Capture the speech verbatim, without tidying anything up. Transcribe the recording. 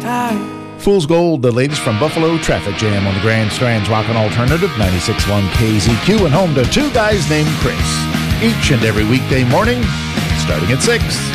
time. Fool's Gold, the latest from Buffalo Traffic Jam on the Grand Strand's Rockin' Alternative, ninety-six point one K Z Q, and home to two guys named Chris. Each and every weekday morning, starting at six.